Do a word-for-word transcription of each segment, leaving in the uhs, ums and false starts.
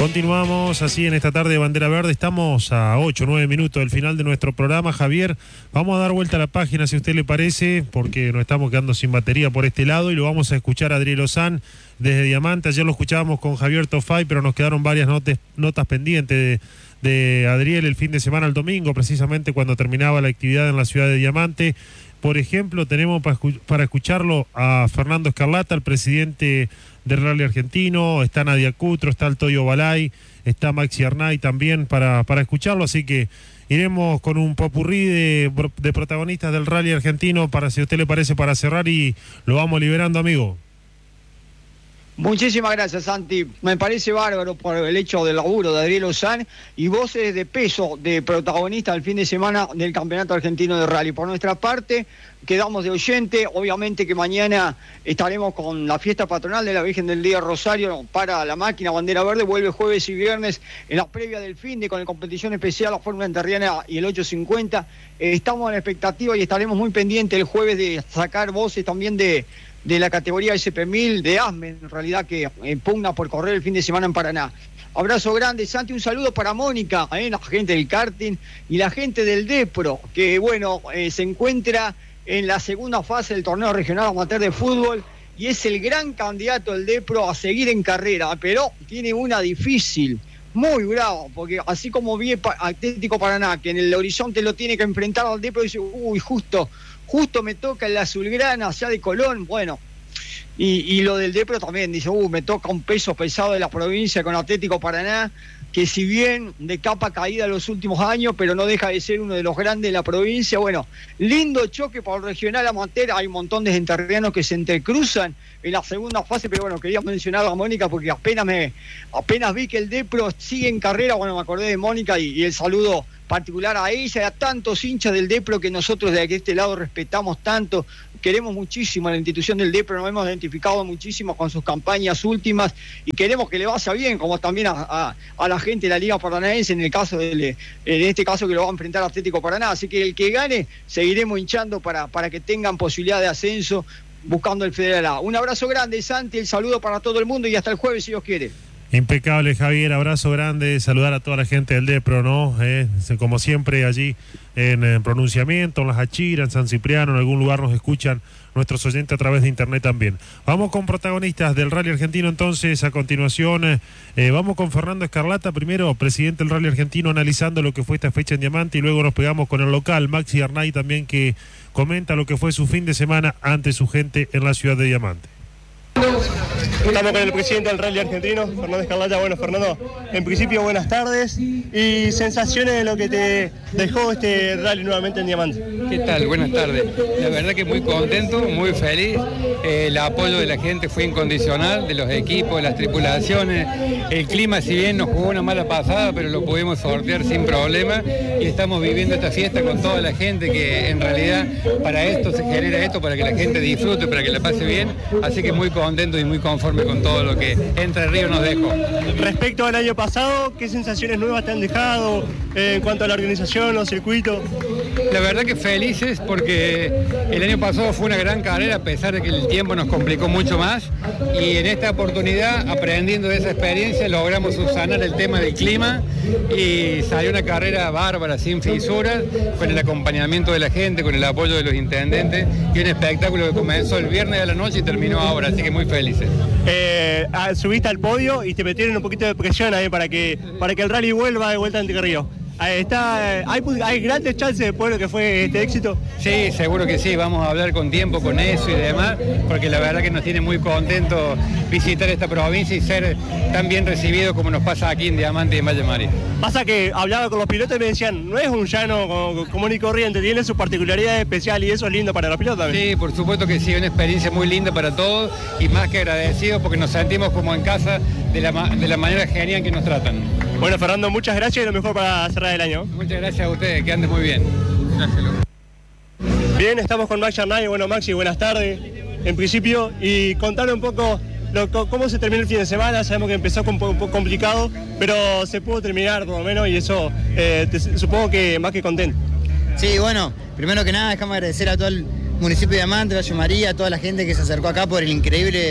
Continuamos así en esta tarde de Bandera Verde. Estamos a ocho o nueve minutos del final de nuestro programa. Javier, vamos a dar vuelta a la página si a usted le parece, porque nos estamos quedando sin batería por este lado y lo vamos a escuchar a Adriel Ozán desde Diamante. Ayer lo escuchábamos con Javier Tofay, pero nos quedaron varias notas, notas pendientes de, de Adriel el fin de semana, el domingo, precisamente cuando terminaba la actividad en la ciudad de Diamante. Por ejemplo, tenemos para, escu para escucharlo a Fernando Escarlata, el presidente del Rally Argentino, está Nadia Cutro, está el Toyo Balay, está Maxi Arnay también para, para escucharlo, así que iremos con un popurrí de, de protagonistas del Rally Argentino, para, si a usted le parece, para cerrar, y lo vamos liberando, amigo. Muchísimas gracias, Santi. Me parece bárbaro por el hecho del laburo de Adriel Ozán y voces de peso de protagonista del fin de semana del Campeonato Argentino de Rally. Por nuestra parte, quedamos de oyente. Obviamente que mañana estaremos con la fiesta patronal de la Virgen del Día Rosario para la máquina Bandera Verde. Vuelve jueves y viernes en la previa del fin de con la competición especial, la Fórmula Enterriana y el ocho cincuenta. Eh, estamos en la expectativa y estaremos muy pendientes el jueves de sacar voces también de... de la categoría S P mil, de Asmen, en realidad, que eh, pugna por correr el fin de semana en Paraná. Abrazo grande, Santi, un saludo para Mónica, eh, la gente del karting y la gente del Depro, que bueno, eh, se encuentra en la segunda fase del torneo regional amateur de fútbol y es el gran candidato del Depro a seguir en carrera, pero tiene una difícil, muy brava, porque así como vi Atlético Paraná, que en el horizonte lo tiene que enfrentar al Depro, dice, uy, justo... Justo me toca el azulgrana allá de Colón, bueno, y, y lo del Depro también, dice, uh, me toca un peso pesado de la provincia con Atlético Paraná, que si bien de capa caída en los últimos años, pero no deja de ser uno de los grandes de la provincia. Bueno, lindo choque para el regional amateur, hay un montón de enterrianos que se entrecruzan en la segunda fase, pero bueno, quería mencionar a Mónica porque apenas me apenas vi que el Depro sigue en carrera, bueno, me acordé de Mónica y, y el saludo particular a ella y a tantos hinchas del Depro que nosotros de este lado respetamos tanto, queremos muchísimo a la institución del Depro, nos hemos identificado muchísimo con sus campañas últimas y queremos que le vaya bien, como también a, a, a la gente de la Liga Paranaense, en el caso del, en este caso que lo va a enfrentar Atlético Paraná, así que el que gane seguiremos hinchando para, para que tengan posibilidad de ascenso buscando el Federal A. Un abrazo grande, Santi, el saludo para todo el mundo y hasta el jueves si Dios quiere. Impecable, Javier, abrazo grande, saludar a toda la gente del Depro, ¿no? Eh, como siempre allí en, en Pronunciamiento, en Las Achiras, en San Cipriano, en algún lugar nos escuchan nuestros oyentes a través de internet también. Vamos con protagonistas del Rally Argentino entonces, a continuación, eh, vamos con Fernando Escarlata, primero presidente del Rally Argentino, analizando lo que fue esta fecha en Diamante, y luego nos pegamos con el local, Maxi Arnay también, que comenta lo que fue su fin de semana ante su gente en la ciudad de Diamante. Estamos con el presidente del Rally Argentino, Fernando Escarlata. Bueno, Fernando, en principio buenas tardes y sensaciones de lo que te dejó este rally nuevamente en Diamante. ¿Qué tal? Buenas tardes. La verdad que muy contento, muy feliz. Eh, el apoyo de la gente fue incondicional, de los equipos, de las tripulaciones. El clima, si bien nos jugó una mala pasada, pero lo pudimos sortear sin problema y estamos viviendo esta fiesta con toda la gente, que en realidad para esto se genera esto, para que la gente disfrute, para que la pase bien. Así que muy contento y muy conforme con todo lo que Entre Ríos nos dejó. Respecto al año pasado, ¿qué sensaciones nuevas te han dejado eh, en cuanto a la organización, los circuitos? La verdad que felices, porque el año pasado fue una gran carrera, a pesar de que el tiempo nos complicó mucho más, y en esta oportunidad, aprendiendo de esa experiencia, logramos subsanar el tema del clima y salió una carrera bárbara, sin fisuras, con el acompañamiento de la gente, con el apoyo de los intendentes, y un espectáculo que comenzó el viernes de la noche y terminó ahora, así que muy felices. Eh, subiste al podio y te metieron un poquito de presión ahí para que, para que el rally vuelva de vuelta a Entre Ríos. Está, hay, hay grandes chances después de lo que fue este éxito. Sí, seguro que sí, vamos a hablar con tiempo con eso y demás, porque la verdad que nos tiene muy contentos visitar esta provincia y ser tan bien recibidos como nos pasa aquí en Diamante y en Valle María. Pasa que hablaba con los pilotos y me decían, no es un llano común y corriente, tiene su particularidad especial y eso es lindo para los pilotos también. Sí, por supuesto que sí, una experiencia muy linda para todos y más que agradecidos porque nos sentimos como en casa de la, de la manera genial que nos tratan. Bueno, Fernando, muchas gracias y lo mejor para cerrar el año. Muchas gracias a ustedes, que anden muy bien. Gracias, Lucas. Bien, estamos con Maxi Arnay. Bueno, Maxi, buenas tardes. En principio, y contarle un poco lo, cómo se terminó el fin de semana. Sabemos que empezó un poco, un poco complicado, pero se pudo terminar por lo menos y eso eh, te, supongo que más que contento. Sí, bueno, primero que nada, dejamos agradecer a todo el municipio de Diamante, Valle María, a toda la gente que se acercó acá por el increíble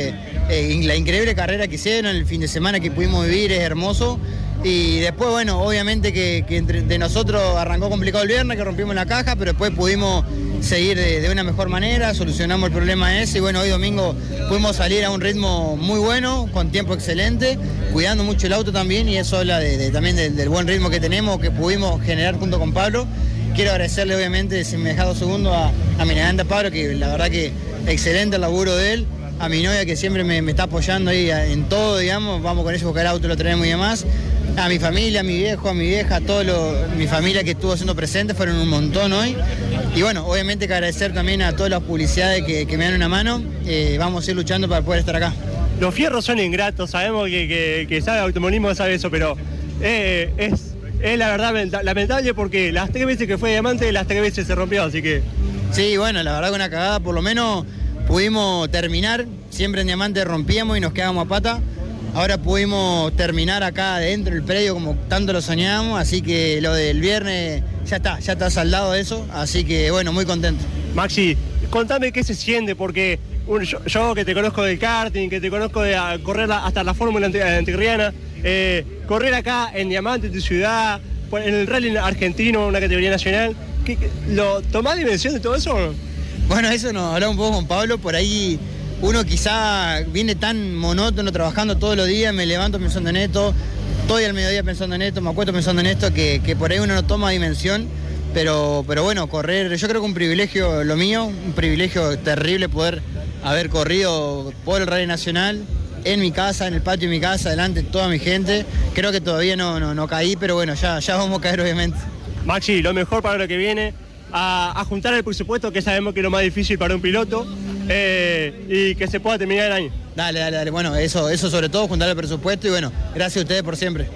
eh, la increíble carrera que hicieron, el fin de semana que pudimos vivir es hermoso. Y después, bueno, obviamente que, que entre de nosotros arrancó complicado el viernes, que rompimos la caja, pero después pudimos seguir de, de una mejor manera, solucionamos el problema ese y bueno, hoy domingo pudimos salir a un ritmo muy bueno, con tiempo excelente, cuidando mucho el auto también y eso habla de, de, también del, del buen ritmo que tenemos, que pudimos generar junto con Pablo. Quiero agradecerle obviamente, si me deja dos segundos, a, a mi navegante Pablo, que la verdad que excelente el laburo de él, a mi novia que siempre me, me está apoyando ahí en todo, digamos, vamos con eso porque el auto lo tenemos y demás. A mi familia, a mi viejo, a mi vieja, a toda mi familia que estuvo siendo presente, fueron un montón hoy. Y bueno, obviamente que agradecer también a todas las publicidades que, que me dan una mano. Eh, vamos a ir luchando para poder estar acá. Los fierros son ingratos, sabemos que, que, que sabe automovilismo, sabe eso, pero eh, es, es la verdad lamentable porque las tres veces que fue diamante, las tres veces se rompió, así que... Sí, bueno, la verdad que una cagada, por lo menos pudimos terminar, siempre en diamante rompíamos y nos quedábamos a pata. Ahora pudimos terminar acá adentro del predio como tanto lo soñábamos, así que lo del viernes ya está, ya está saldado eso, así que bueno, muy contento. Maxi, contame qué se siente, porque yo, yo que te conozco del karting, que te conozco de a, correr la, hasta la Fórmula Antirriana, eh, correr acá en Diamante, en tu ciudad, en el rally argentino, una categoría nacional, ¿qué, qué, ¿lo tomás dimensión de todo eso o no? Bueno, eso nos hablaba un poco con Pablo, por ahí... Uno quizá viene tan monótono trabajando todos los días, me levanto pensando en esto, estoy al mediodía pensando en esto, me acuesto pensando en esto, que, que por ahí uno no toma dimensión, pero, pero bueno, correr, yo creo que un privilegio lo mío, un privilegio terrible poder haber corrido por el Rally Nacional, en mi casa, en el patio de mi casa, delante de toda mi gente, creo que todavía no, no, no caí, pero bueno, ya, ya vamos a caer obviamente. Maxi, lo mejor para lo que viene, a, a juntar el presupuesto, que sabemos que es lo más difícil para un piloto, Eh, y que se pueda terminar el año. Dale, dale, dale. Bueno, eso, eso sobre todo, juntar el presupuesto y bueno, gracias a ustedes por siempre.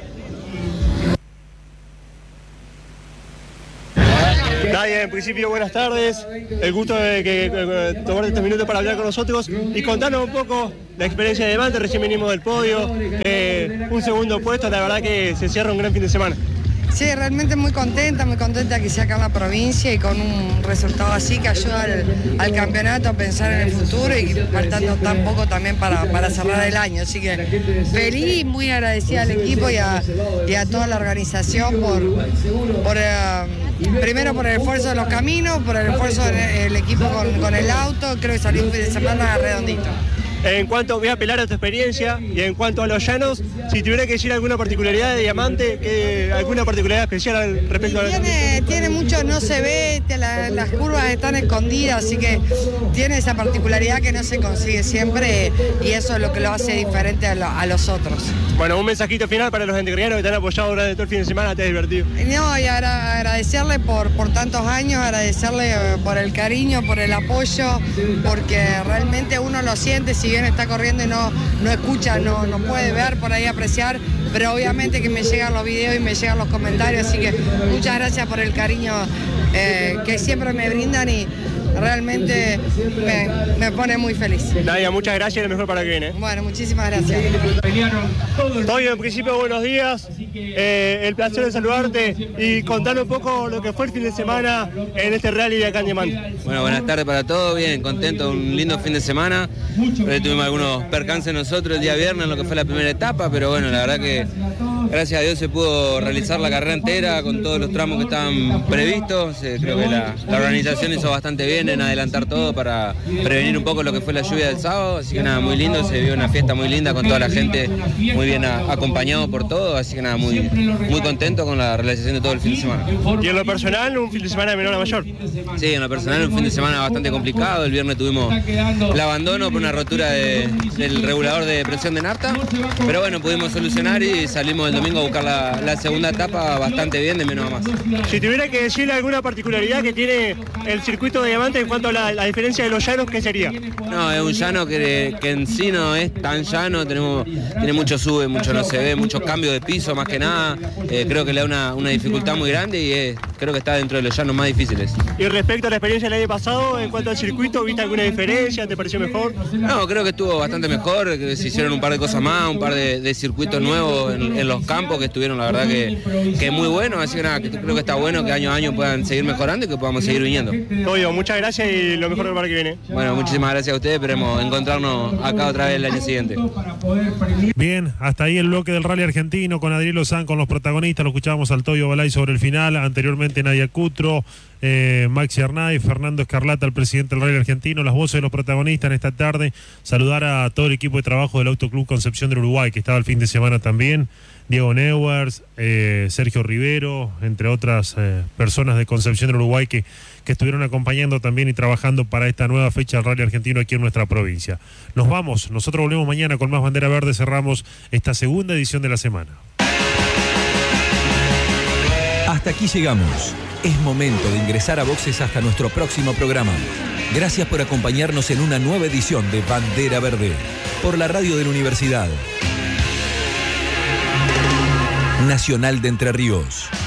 Nadie, en principio, buenas tardes. El gusto de que, que tomar estos minutos para hablar con nosotros y contarnos un poco la experiencia de Diamante. Recién venimos del podio, eh, un segundo puesto, la verdad que se cierra un gran fin de semana. Sí, realmente muy contenta, muy contenta que sea acá en la provincia y con un resultado así que ayuda al, al campeonato a pensar en el futuro y faltando tan poco también para, para cerrar el año. Así que feliz, muy agradecida al equipo y a, y a toda la organización por, por uh, primero por el esfuerzo de los caminos, por el esfuerzo del equipo con, con el auto. Creo que salió un fin de semana redondito. En cuanto, voy a apelar a tu experiencia y en cuanto a los llanos, si tuviera que decir alguna particularidad de Diamante, que, alguna particularidad especial al respecto tiene, a la... Tiene mucho, no se ve, te la, las curvas están escondidas, así que tiene esa particularidad que no se consigue siempre y eso es lo que lo hace diferente a, lo, a los otros. Bueno, un mensajito final para los antigrianos que te han apoyado durante todo el fin de semana, te has divertido. No, y agra agradecerle por, por tantos años, agradecerle por el cariño, por el apoyo, porque realmente uno lo siente, si bien está corriendo y no, no escucha, no, no puede ver, por ahí apreciar, pero obviamente que me llegan los videos y me llegan los comentarios, así que muchas gracias por el cariño eh, que siempre me brindan y realmente me, me pone muy feliz. Nadia, muchas gracias y lo mejor para que viene. Bueno, muchísimas gracias. Toyo, en principio, buenos días. Eh, el placer de saludarte y contar un poco lo que fue el fin de semana en este rally de acá en Diamante. Bueno, buenas tardes para todos, bien, contento, un lindo fin de semana. Pero tuvimos algunos percances nosotros el día viernes en lo que fue la primera etapa, pero bueno, la verdad que gracias a Dios se pudo realizar la carrera entera con todos los tramos que estaban previstos. Eh, creo que la, la organización hizo bastante bien en adelantar todo para prevenir un poco lo que fue la lluvia del sábado, así que nada, muy lindo, se vio una fiesta muy linda con toda la gente, muy bien a, acompañado por todo, así que nada, muy, muy contento con la realización de todo el fin de semana. ¿Y en lo personal, un fin de semana de menor a mayor? Sí, en lo personal un fin de semana bastante complicado, el viernes tuvimos el abandono por una rotura de, del regulador de presión de nafta, pero bueno, pudimos solucionar y salimos el domingo a buscar la, la segunda etapa bastante bien, de menos a más. Si tuviera que decirle alguna particularidad que tiene el circuito de Diamante en cuanto a la, la diferencia de los llanos, ¿qué sería? No, es un llano que, que en sí no es tan llano, tenemos, tiene mucho sube, mucho no se ve, muchos cambios de piso más que nada, eh, creo que le da una, una dificultad muy grande y es creo que está dentro de los llanos más difíciles. Y respecto a la experiencia del año pasado, en cuanto al circuito, ¿viste alguna diferencia? ¿Te pareció mejor? No, creo que estuvo bastante mejor, que se hicieron un par de cosas más, un par de, de circuitos nuevos en, en los campos que estuvieron, la verdad que, que muy buenos, así que nada, que creo que está bueno que año a año puedan seguir mejorando y que podamos seguir viniendo. Obvio, muchas gracias y lo mejor para el que viene. Bueno, muchísimas gracias a ustedes, esperemos encontrarnos acá otra vez el año siguiente. Bien, hasta ahí el bloque del Rally Argentino con Adriel Lozán, con los protagonistas, lo escuchábamos al Toyo Balay sobre el final, anteriormente Nadia Cutro, eh, Maxi Arnay, Fernando Escarlata, el presidente del Rally Argentino, las voces de los protagonistas en esta tarde, saludar a todo el equipo de trabajo del Autoclub Concepción del Uruguay, que estaba el fin de semana también, Diego Neuers, eh, Sergio Rivero, entre otras eh, personas de Concepción del Uruguay que, que estuvieron acompañando también y trabajando para esta nueva fecha del Rally Argentino aquí en nuestra provincia. Nos vamos, nosotros volvemos mañana con más Bandera Verde, cerramos esta segunda edición de la semana. Hasta aquí llegamos. Es momento de ingresar a boxes hasta nuestro próximo programa. Gracias por acompañarnos en una nueva edición de Bandera Verde, por la radio de la Universidad Nacional de Entre Ríos.